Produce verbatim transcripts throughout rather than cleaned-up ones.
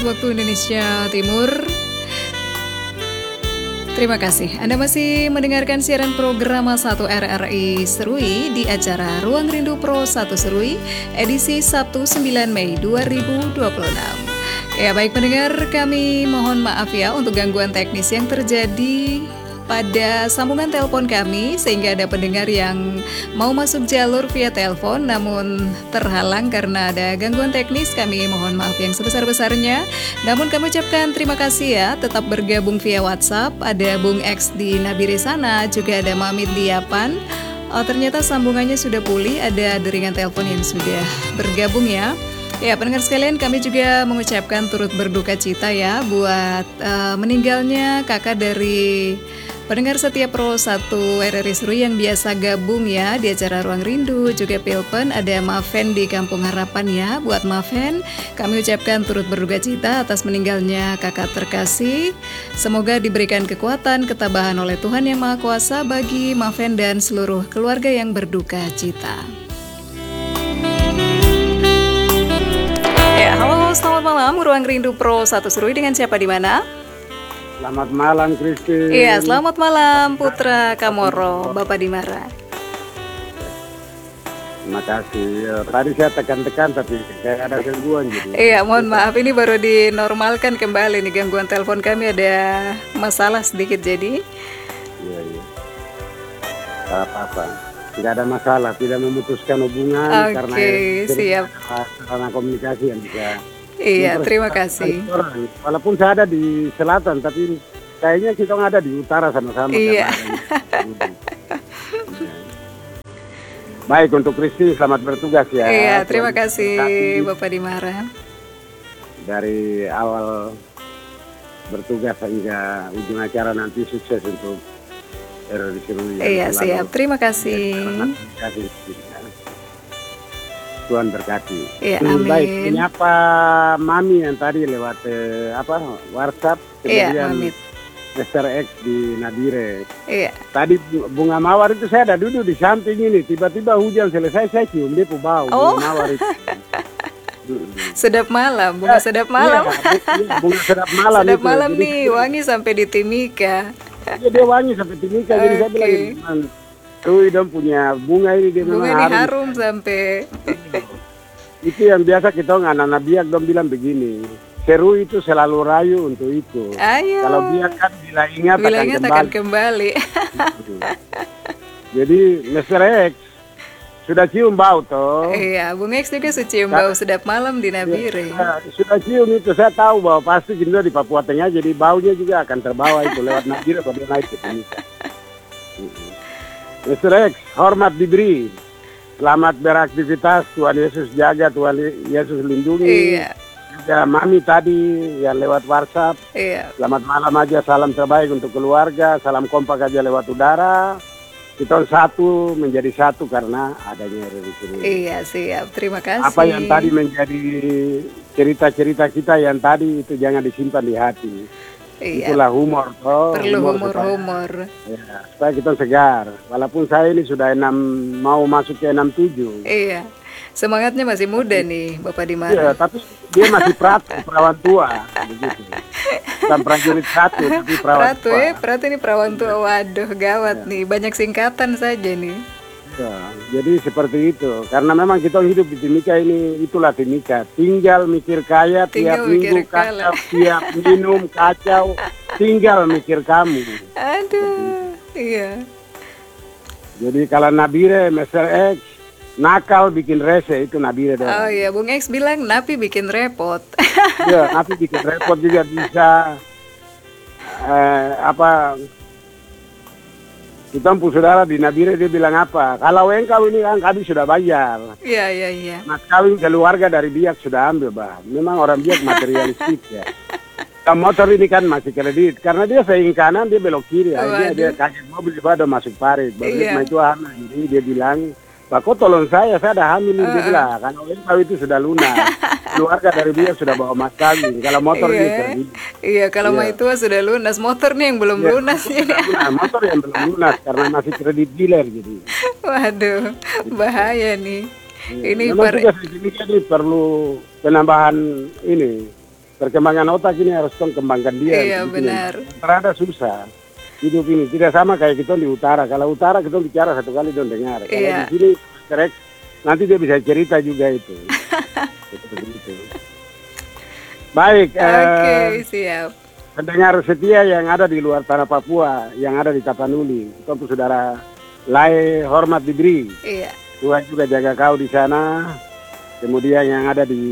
Waktu Indonesia Timur. Terima kasih. Anda masih mendengarkan siaran program satu R R I Serui di acara Ruang Rindu Pro satu Serui, edisi Sabtu sembilan Mei dua ribu dua puluh enam. Ya, baik pendengar, kami mohon maaf ya untuk gangguan teknis yang terjadi pada sambungan telepon kami, sehingga ada pendengar yang mau masuk jalur via telepon namun terhalang karena ada gangguan teknis. Kami mohon maaf yang sebesar-besarnya. Namun kami ucapkan terima kasih ya, tetap bergabung via WhatsApp. Ada Bung X di Nabire sana, juga ada Mamit di Yapan. Oh, ternyata sambungannya sudah pulih, ada deringan telepon yang sudah bergabung ya. Ya, pendengar sekalian, kami juga mengucapkan turut berduka cita ya buat uh, meninggalnya kakak dari pendengar setia Pro satu R R I Serui yang biasa gabung ya di acara Ruang Rindu, juga Pilpen. Ada Maven di Kampung Harapan ya. Buat Maven, kami ucapkan turut berduka cita atas meninggalnya kakak terkasih. Semoga diberikan kekuatan, ketabahan oleh Tuhan Yang Maha Kuasa bagi Maven dan seluruh keluarga yang berduka cita. Ya, halo, selamat malam Ruang Rindu Pro satu Serui, dengan siapa di mana? Selamat malam, Kristi. Iya, selamat malam Putra Kamoro, Bapak Dimara. Terima kasih. Tadi saya tekan-tekan tapi kayak ada gangguan jadi. Iya, mohon maaf, ini baru dinormalkan kembali nih, gangguan telepon kami ada masalah sedikit jadi. Iya, iya. Tak apa-apa. Tidak ada masalah, tidak memutuskan hubungan. Oke, karena siap. Karena komunikasi yang bisa. Iya, terima kasih. Orang. Walaupun saya ada di selatan, tapi kayaknya kita ada di utara sama-sama. Iya. Baik, untuk Kristi selamat bertugas ya. Iya, terima kasih Bapak Dimara. Dari awal bertugas hingga ujung acara nanti sukses untuk R R I Serui. Iya, siap. Terima kasih. Terima kasih. Tuhan berkati. Iya, amin. Baik, menyapa Mami yang tadi lewat eh, apa WhatsApp, kemudian iya, Mamit. Mister X di Nabire. Iya. Tadi bunga mawar itu saya ada duduk di samping ini, tiba-tiba hujan selesai saya cium dia bau Oh. bunga mawar itu. Sedap malam, bunga sedap malam. Iya, bunga sedap malam Sedap itu. malam Jadi, nih, wangi sampai di Timika. Iya, dia wangi sampai timika. Jadi saya bilang, "Man, tuh dong punya bunga ini dia Bunga memang ini harum." harum sampai. Itu yang biasa kita anak-anak biak dong bilang begini, seru itu selalu rayu untuk itu. Ayo. Kalau biak kan bila ingat Bila akan ingat kembali. akan kembali. Jadi Mister X sudah cium bau toh. Iya, Bung X juga cium bau sedap malam di Nabire. Ya, sudah cium itu, saya tahu bahwa pasti kita di Papua Tengah, jadi baunya juga akan terbawa itu lewat Nabire pada naik ke sini. Mister X, hormat diberi. Selamat beraktivitas, Tuhan Yesus jaga, Tuhan Yesus lindungi. Iya. Ya, Mami tadi yang lewat WhatsApp. Iya. Selamat malam aja, salam terbaik untuk keluarga, salam kompak aja lewat udara. Kita satu menjadi satu karena adanya R R I Serui. Iya, siap. Terima kasih. Apa yang tadi menjadi cerita-cerita kita yang tadi itu jangan disimpan di hati. Iya. Itulah humor toh. Perlu supaya- humor-humor. Ya, supaya kita segar. Walaupun saya ini sudah enam mau masuk ke enam tujuh. Iya. Semangatnya masih muda nih, Bapak Iya, Dimara. tapi dia masih pratu, perawan tua, begitu. Bukan prajurit satu, tapi perawan Pratu tua. ya, Pratu ini perawan tua. Waduh, gawat nih. Banyak singkatan saja nih. Ya, jadi seperti itu. Karena memang kita hidup di Timika ini, itulah Timika. Tinggal mikir kaya, tiap Tinggal mikir minggu kaya. kacau, tiap minum kacau, tinggal mikir kamu. Aduh, iya. Jadi kalau Nabire, Mister X, nakal bikin rese, itu Nabire Oh doang. iya, Bung X bilang Napi bikin repot. Ya, tapi bikin repot juga bisa. Eh, apa... Kita pun saudara di Nabire dia bilang apa? Kalau engkau ini kan kami sudah bayar. Iya, iya, iya. Mas kawin keluarga dari biak sudah ambil, bah. Memang orang biak materialistik ya. Kalau motor ini kan masih kredit, karena dia seiring kanan dia belok kiri, akhirnya Waduh. dia kaget mobil di bawah masuk parit. Baru Iya. dia itu hamil, jadi dia bilang, "Pak, kok tolong saya, saya ada hamil." Dia Uh-uh. bilang, kalau engkau itu sudah lunas, keluarga dari biak sudah bawa mas kawin. Kalau motor ini Iya. kredit. Iya, kalau Iya. mah itu sudah lunas, motor nih yang belum Ya, lunas ini. Nah, motor yang belum lunas karena masih kredit dealer gitu. Waduh, bahaya nih. Ini Memang per tugas di sini jadi perlu penambahan ini perkembangan otak ini harus tong kembangkan dia. Iya gitu. benar. Terada susah hidup ini tidak sama kayak kita di utara. Kalau utara kita bicara satu kali don dengar. Kalau Iya. di sini Rex nanti dia bisa cerita juga itu. Seperti itu. Baik. Oke, eh, siap. pendengar setia yang ada di luar tanah Papua, yang ada di Tapanuli, tentu saudara Lai hormat diberi. Iya. Tuhan juga jaga kau di sana. Kemudian yang ada di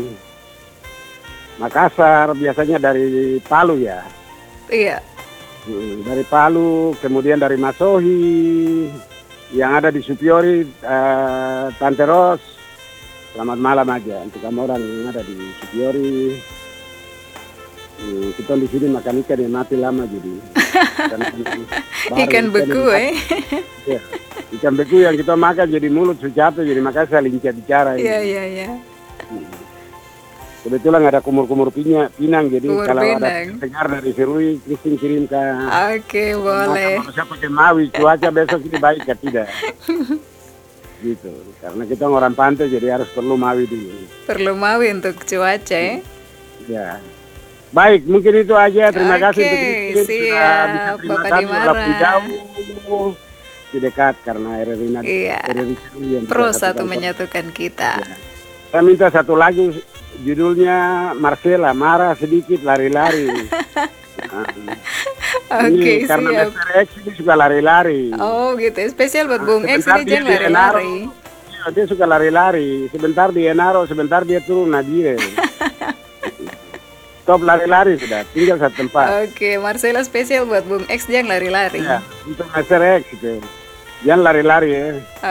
Makassar, biasanya dari Palu ya. Iya. Hmm, dari Palu, kemudian dari Masohi, yang ada di Supiori, eh, Tante Ros. Selamat malam aja untuk kamu orang yang ada di Supiori. Hmm, kita di sini makan ikan yang mati lama jadi. Ikan, Ikan beku eh. Ya. Ikan beku yang kita makan jadi mulut sucape, jadi makanya saya lincah bicara ini. Iya, iya, iya. Kebetulan ada kumur-kumur pinya, pinang, jadi Kumur kalau pinang. ada dengar dari Serui, Kristin kirimkan. Oke, boleh. Kalau saya pakai mawi, cuaca besok ini baik atau tidak? Gitu, karena kita orang pantai jadi harus perlu mawi dulu. Perlu mawi untuk cuaca ya. Ya. Baik, mungkin itu aja. Terima Oke, kasih untuk Kristin sudah siap, bisa terima Bapak kasih Dimara. walaupun jauh di dekat karena R R I Nadi- Iya. R R I Serui yang Pro bisa satu satukan. menyatukan kita. Ya. Saya minta satu lagu judulnya Marcella, marah sedikit lari-lari. Nah, Oke, ini karena siap. mister X ini suka lari-lari. Oh gitu, spesial buat Bung X Sebentar ini dia jangan di Enaro, lari-lari. iya, dia suka lari-lari. Sebentar di Enaro, sebentar dia turun Nadire. Stop lari-lari sudah, tinggal satu tempat. Oke, Marcella spesial buat Bung X jangan lari-lari. Ya, untuk mister X gitu. Jangan lari-lari ya.